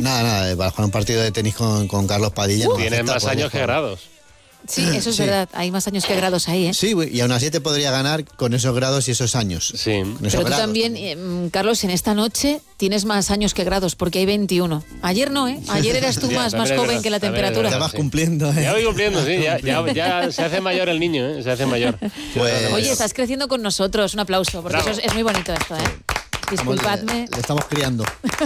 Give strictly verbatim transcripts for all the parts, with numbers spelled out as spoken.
nada, nada, para jugar un partido de tenis con, con Carlos Padilla. Uh, no tienes acepta, más años que grados. Sí, eso es Sí. verdad. Hay más años que grados ahí, ¿eh? Sí, y aún así te podría ganar con esos grados y esos años. Sí. Con esos Pero tú grados también, eh, Carlos, en esta noche tienes más años que grados, porque hay veintiuno. Ayer no, ¿eh? Ayer eras tú Ya, más, también más es joven verdad, que la también es temperatura. Ya verdad. vas sí. cumpliendo, ¿eh? Ya voy cumpliendo, sí. Ya, ya, ya se hace mayor el niño, ¿eh? Se hace mayor. Pues- Oye, estás creciendo con nosotros. Un aplauso, porque Bravo. eso es, es muy bonito esto, ¿eh? Estamos- Disculpadme. Le, le estamos criando.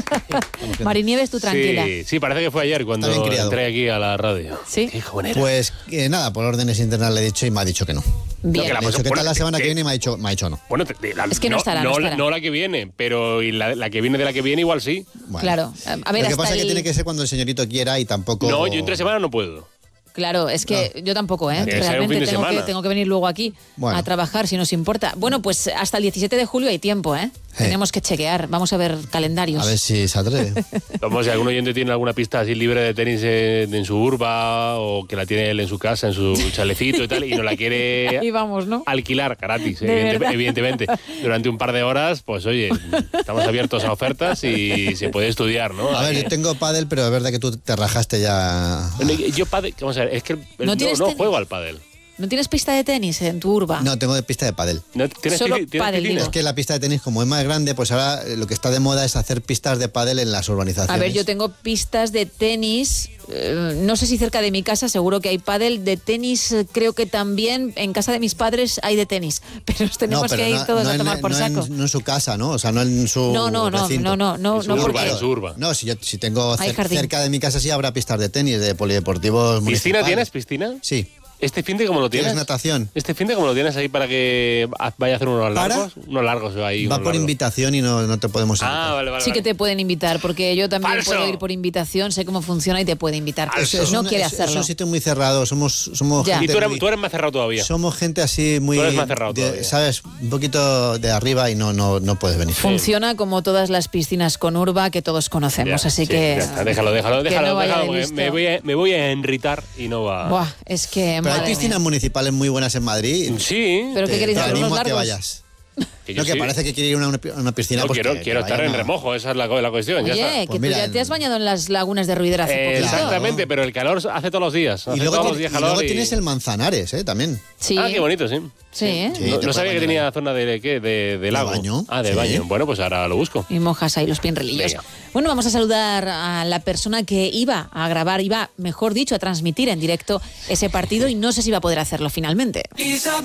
Marinieves, tú tranquila. Sí, sí, parece que fue ayer cuando Está bien criado. entré aquí a la radio. ¿Sí? Qué joven era. Pues eh, nada, por órdenes internas le he dicho y me ha dicho que no. Bien. que la- Le he dicho, ¿qué bueno, tal la semana que- que viene? Y me ha dicho, me ha dicho no. Bueno, te- te- la- Es que no estará, no no, estará. no la que viene, pero y la, la que viene de la que viene igual sí. Bueno. Claro. A ver, Lo que hasta pasa es que el- tiene que ser cuando el señorito quiera y tampoco... No, yo entre semana no puedo. Claro, es que yo tampoco, ¿eh? Tiene que ser un Realmente fin de tengo que, semana. tengo que venir luego aquí Bueno. a trabajar, si nos importa. Bueno, pues hasta el diecisiete de julio hay tiempo, ¿eh? Sí. Tenemos que chequear. Vamos a ver calendarios. A ver si se atreve. Vamos, si algún oyente tiene alguna pista así libre de tenis en, en su urba o que la tiene él en su casa, en su chalecito y tal, y no la quiere Ahí vamos, ¿no? alquilar gratis, De evidente- verdad. evidentemente, durante un par de horas, pues oye, estamos abiertos a ofertas y se puede estudiar, ¿no? A ver, yo tengo pádel, pero es verdad que tú te rajaste ya... Bueno, Yo pádel, vamos a ver, es que ¿No no, tienes no tenis? juego al pádel. ¿No tienes pista de tenis en tu urba? No, tengo de pista de pádel. ¿No tienes Solo pisci- tienes pádel, piscina? digo. Es que la pista de tenis, como es más grande, pues ahora eh, lo que está de moda es hacer pistas de pádel en las urbanizaciones. A ver, yo tengo pistas de tenis, eh, no sé si cerca de mi casa, seguro que hay pádel, de tenis eh, creo que también en casa de mis padres hay de tenis, pero nos tenemos pero que ir no- todos no a en- tomar por no saco. En, no en su casa, ¿no? O sea, no en su No, no, no, recinto. no, no, no, En su no, urba, porque en su urba. No, si yo si tengo Hay cer- jardín. cerca de mi casa sí habrá pistas de tenis, de polideportivos ¿Piscina municipales. tienes, piscina? Sí. ¿Este fin de cómo lo tienes? ¿Tienes natación? ¿Este fin de cómo lo tienes ahí para que vaya a hacer unos ¿Para? largos? Unos largos ahí. Va unos por largos. invitación y no, no te podemos invitar. Ah, vale, vale. sí que vale. te pueden invitar, porque yo también ¡Falso! puedo ir por invitación, sé cómo funciona y te puede invitar. Falso. Es no un- quiere es- hacerlo. Es un sitio muy cerrado, somos, somos Ya. Y gente tú eres, muy- tú eres más cerrado todavía. somos gente así muy... Tú eres más cerrado de- todavía. ¿Sabes? Un poquito de arriba y no, no, no puedes venir. Funciona como todas las piscinas con urba que todos conocemos, Ya, así sí, que... ya está, déjalo, déjalo, que déjalo, no vaya déjalo, de porque listo. me voy, a, me voy a enritar y no va. Buah, es que... Pero hay madre piscinas mía. municipales muy buenas en Madrid. Sí. Pero Te- ¿qué queréis te hacer? ¿Unos animo a que largos? vayas. que yo No, que sí. parece que quiere ir a una, a una piscina. No, pues quiero que- quiero que estar vaya, en ¿no? remojo, esa es la, la cuestión. ya Oye, está. que Pues tú mira, ya te has bañado en las lagunas de Ruidera hace Eh, poquito. exactamente, pero el calor hace todos los días. Hace Y luego, todos los tiene- días y calor. luego y- tienes el Manzanares, ¿eh? También. Sí. Ah, qué bonito, sí. Sí, ¿eh? Sí, no te no sabía puedes que tenía bañar zona de, ¿qué? de, de lago. baño, Ah, de sí. baño. Bueno, pues ahora lo busco. Y mojas ahí los pinrelillos. Venga. Bueno, vamos a saludar a la persona que iba a grabar, iba, mejor dicho, a transmitir en directo ese partido y no sé si va a poder hacerlo finalmente.